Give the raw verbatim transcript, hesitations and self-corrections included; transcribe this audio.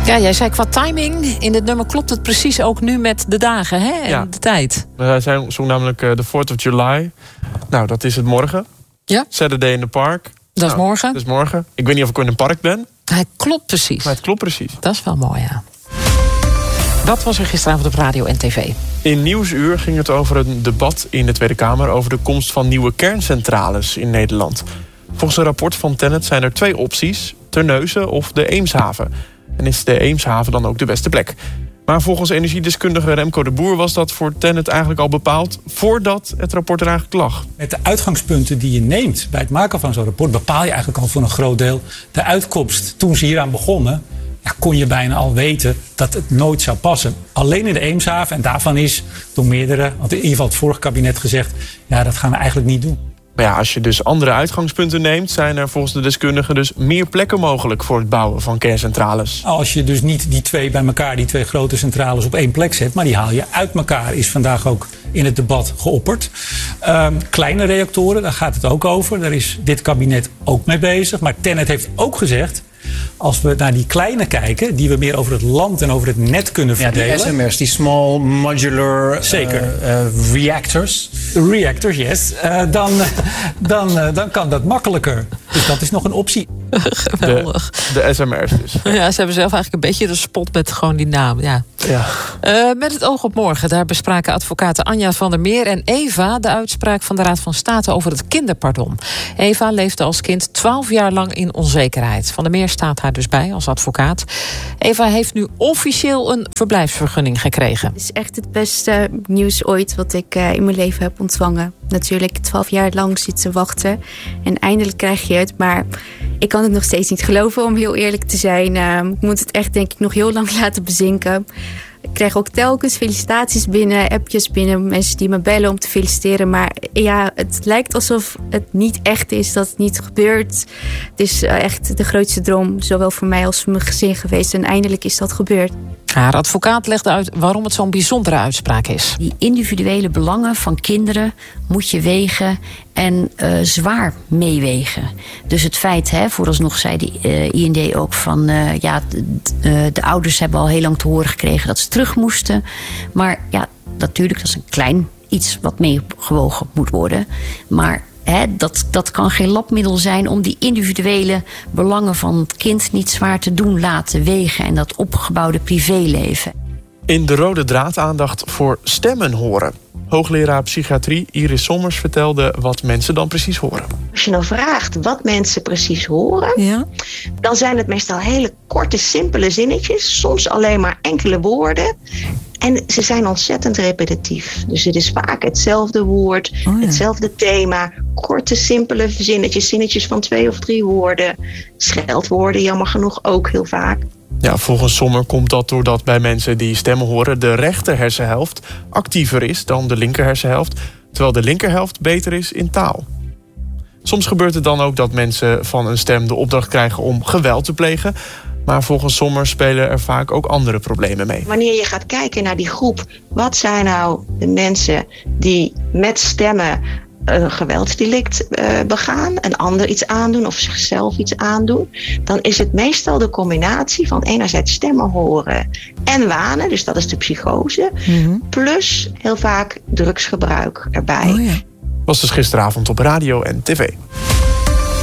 Ja, jij zei qua timing, in dit nummer klopt het precies ook nu met de dagen, hè? En ja. de tijd. Hij uh, zong namelijk uh, de fourth of July. Nou, dat is het morgen. Ja. Saturday in the Park. Dat nou, is morgen. Dat is morgen. Ik weet niet of ik in een park ben. Hij klopt precies. Maar het klopt precies. Dat is wel mooi, ja. Dat was er gisteravond op radio en tv. In Nieuwsuur ging het over een debat in de Tweede Kamer over de komst van nieuwe kerncentrales in Nederland. Volgens een rapport van TenneT zijn er twee opties: Terneuzen of de Eemshaven. En is de Eemshaven dan ook de beste plek? Maar volgens energiedeskundige Remco de Boer was dat voor TenneT eigenlijk al bepaald voordat het rapport er eigenlijk lag. Met de uitgangspunten die je neemt bij het maken van zo'n rapport bepaal je eigenlijk al voor een groot deel de uitkomst. Toen ze hieraan begonnen, ja, kon je bijna al weten dat het nooit zou passen. Alleen in de Eemshaven, en daarvan is door meerdere, want in ieder geval het vorige kabinet gezegd, ja, dat gaan we eigenlijk niet doen. Maar ja, als je dus andere uitgangspunten neemt, zijn er volgens de deskundigen dus meer plekken mogelijk voor het bouwen van kerncentrales. Als je dus niet die twee bij elkaar, die twee grote centrales op één plek zet, maar die haal je uit elkaar, is vandaag ook in het debat geopperd. Um, kleine reactoren, daar gaat het ook over. Daar is dit kabinet ook mee bezig. Maar TenneT heeft ook gezegd, als we naar die kleine kijken, die we meer over het land en over het net kunnen verdelen. Ja, die S M R's, die small modular Zeker. Uh, uh, reactors. Reactors, yes. Uh, dan, dan, uh, dan kan dat makkelijker. Dus dat is nog een optie. Geweldig. De, de S M R's dus. Ja, ze hebben zelf eigenlijk een beetje de spot met gewoon die naam. Ja. Ja. Uh, met het oog op morgen, daar bespraken advocaten Anja van der Meer en Eva de uitspraak van de Raad van State over het kinderpardon. Eva leefde als kind twaalf jaar lang in onzekerheid. Van der Meer staat haar dus bij als advocaat. Eva heeft nu officieel een verblijfsvergunning gekregen. Het is echt het beste nieuws ooit wat ik uh, in mijn leven heb ontvangen. Natuurlijk twaalf jaar lang zitten wachten en eindelijk krijg je het, maar ik kan het nog steeds niet geloven, om heel eerlijk te zijn. Uh, ik moet het echt, denk ik, nog heel lang laten bezinken. Ik krijg ook telkens felicitaties binnen, appjes binnen, mensen die me bellen om te feliciteren. Maar ja, het lijkt alsof het niet echt is, dat het niet gebeurt. Het is uh, echt de grootste droom, zowel voor mij als voor mijn gezin geweest. En eindelijk is dat gebeurd. Haar advocaat legde uit waarom het zo'n bijzondere uitspraak is. Die individuele belangen van kinderen moet je wegen en uh, zwaar meewegen. Dus het feit, hè, vooralsnog zei de uh, I N D ook van Uh, ja, de, uh, de ouders hebben al heel lang te horen gekregen dat ze terug moesten. Maar ja, natuurlijk, dat is een klein iets wat meegewogen moet worden. Maar He, dat, dat kan geen labmiddel zijn om die individuele belangen van het kind niet zwaar te doen laten wegen en dat opgebouwde privéleven. In de rode draad aandacht voor stemmen horen. Hoogleraar psychiatrie Iris Sommers vertelde wat mensen dan precies horen. Als je nou vraagt wat mensen precies horen, ja. dan zijn het meestal hele korte, simpele zinnetjes. Soms alleen maar enkele woorden. En ze zijn ontzettend repetitief. Dus het is vaak hetzelfde woord, oh ja. hetzelfde thema. Korte, simpele zinnetjes, zinnetjes van twee of drie woorden. Scheldwoorden, jammer genoeg ook heel vaak. Ja, volgens Sommer komt dat doordat bij mensen die stemmen horen de rechter hersenhelft actiever is dan de linker hersenhelft, terwijl de linkerhelft beter is in taal. Soms gebeurt het dan ook dat mensen van een stem de opdracht krijgen om geweld te plegen. Maar volgens Sommer spelen er vaak ook andere problemen mee. Wanneer je gaat kijken naar die groep, wat zijn nou de mensen die met stemmen een geweldsdelict uh, begaan, een ander iets aandoen of zichzelf iets aandoen, dan is het meestal de combinatie van enerzijds stemmen horen en wanen, dus dat is de psychose, mm-hmm. plus heel vaak drugsgebruik erbij. Oh ja. Was dus gisteravond op radio en tv.